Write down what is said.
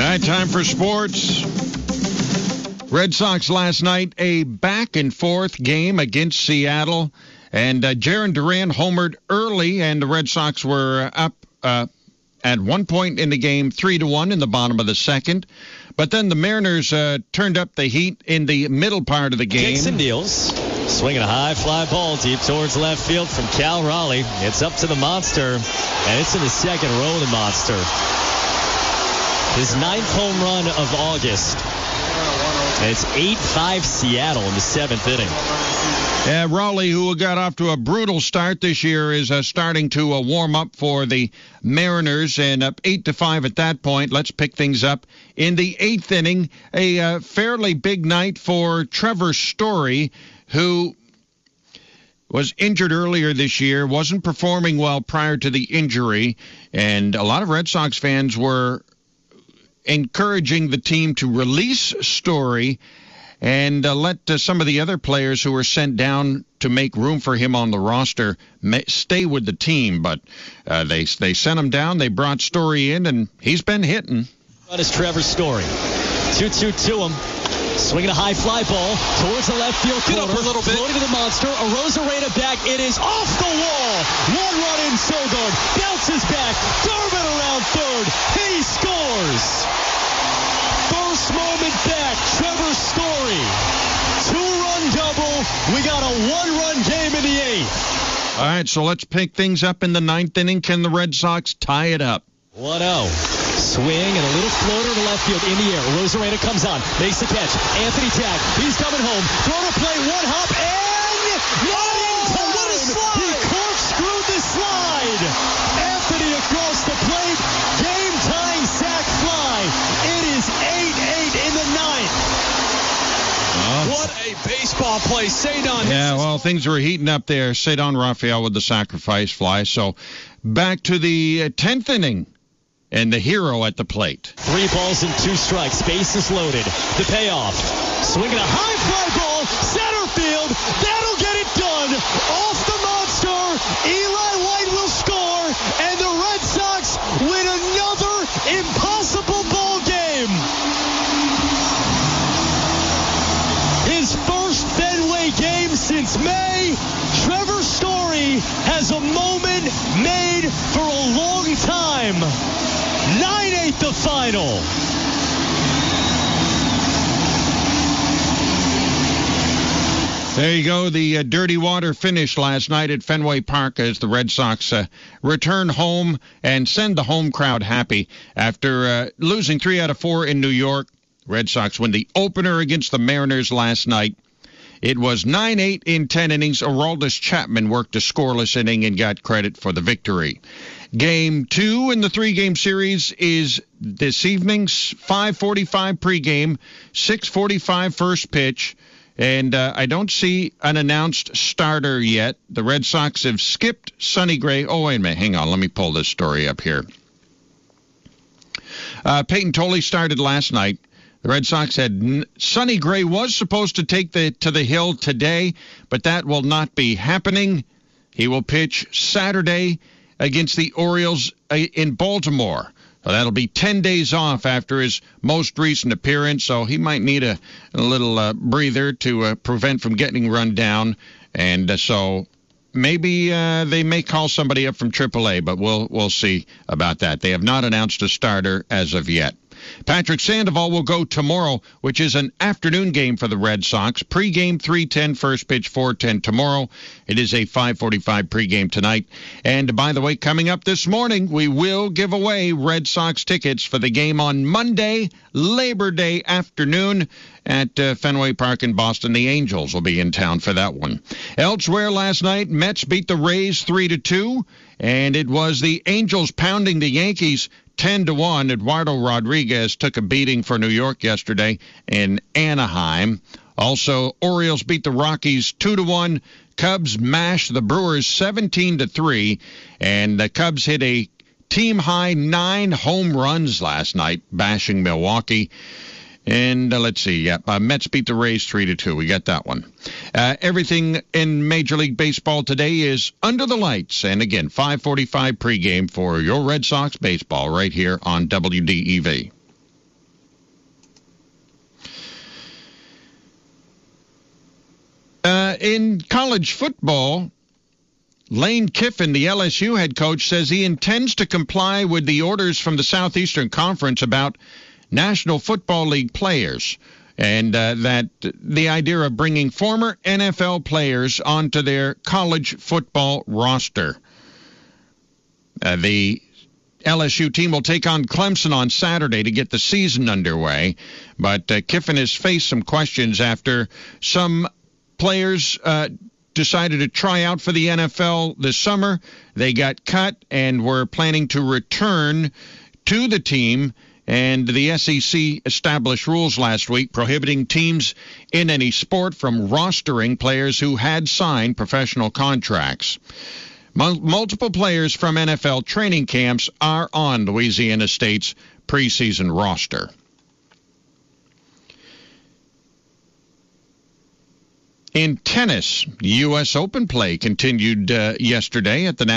right, time for sports. Red Sox last night, a back-and-forth game against Seattle. And Jarren Duran homered early, and the Red Sox were up at one point in the game, 3-1 in the bottom of the second. But then the Mariners turned up the heat in the middle part of the game. Dixon deals. Swinging a high fly ball deep towards left field from Cal Raleigh. It's up to the Monster, and it's in the second row of the Monster. His 9th home run of August. And it's 8-5 Seattle in the 7th inning. Yeah, Raleigh, who got off to a brutal start this year, is starting to warm up for the Mariners, and up 8-5 at that point. Let's pick things up in the 8th inning. A fairly big night for Trevor Story, who was injured earlier this year, wasn't performing well prior to the injury, and a lot of Red Sox fans were encouraging the team to release Story and let some of the other players who were sent down to make room for him on the roster stay with the team. But they sent him down. They brought Story in, and he's been hitting. That is Trevor Story. 2-2 to him. Swinging a high fly ball towards the left field corner. Get up a little bit. Floating to the Monster. Arozarena back. It is off the wall. One run in Sogard. Bounces back. Durbin around third. He scores. First moment back. Trevor Story. 2-run double. We got a 1-run game in the 8th. All right, so let's pick things up in the 9th inning. Can the Red Sox tie it up? 1-0. Swing and a little floater to left field in the air. Arozarena comes on, makes the catch. Anthony Tag, he's coming home. Throw to play, one hop, and not in time. What a slide! He corkscrewed the slide. Anthony across the plate, game-tying sac fly. It is 8-8 in the 9th. What a baseball play. Cedon. Yeah, well, things were heating up there. Cedon Rafael with the sacrifice fly. So back to the 10th inning. And the hero at the plate. 3 balls and 2 strikes. Bases loaded. The payoff. Swinging a high fly ball. Center field. That'll get it done. Off the Monster. Eli White will score. And the Red Sox win another impossible ball game. His first Fenway game since May. Trevor Story has a moment made for a long time. 9-8 the final. There you go. The dirty water finish last night at Fenway Park as the Red Sox return home and send the home crowd happy. After losing 3 out of 4 in New York, Red Sox win the opener against the Mariners last night. It was 9-8 in 10 innings. Aroldis Chapman worked a scoreless inning and got credit for the victory. Game 2 in the 3-game series is this evening's 5:45 pregame, 6:45 first pitch, and I don't see an announced starter yet. The Red Sox have skipped Sonny Gray. Oh, wait a minute. Hang on. Let me pull this story up here. Peyton Tolley started last night. The Red Sox had Sonny Gray was supposed to take to the hill today, but that will not be happening. He will pitch Saturday against the Orioles in Baltimore. So that'll be 10 days off after his most recent appearance, so he might need a little breather to prevent from getting run down. And so maybe they may call somebody up from AAA, but we'll see about that. They have not announced a starter as of yet. Patrick Sandoval will go tomorrow, which is an afternoon game for the Red Sox. Pre-game 3:10, first pitch 4:10 tomorrow. It is a 5:45 pre-game tonight. And by the way, coming up this morning, we will give away Red Sox tickets for the game on Monday, Labor Day afternoon at Fenway Park in Boston. The Angels will be in town for that one. Elsewhere last night, Mets beat the Rays 3-2, and it was the Angels pounding the Yankees 10-1. Eduardo Rodriguez took a beating for New York yesterday in Anaheim. Also, Orioles beat the Rockies 2-1. Cubs mashed the Brewers 17-3, and the Cubs hit a team-high 9 home runs last night, bashing Milwaukee. And let's see, Mets beat the Rays 3-2. We got that one. Everything in Major League Baseball today is under the lights. And again, 5:45 pregame for your Red Sox baseball right here on WDEV. In college football, Lane Kiffin, the LSU head coach, says he intends to comply with the orders from the Southeastern Conference about National Football League players, and that the idea of bringing former NFL players onto their college football roster. The LSU team will take on Clemson on Saturday to get the season underway, but Kiffin has faced some questions after some players decided to try out for the NFL this summer. They got cut and were planning to return to the team, and the SEC established rules last week prohibiting teams in any sport from rostering players who had signed professional contracts. Multiple players from NFL training camps are on Louisiana State's preseason roster. In tennis, U.S. Open play continued yesterday at the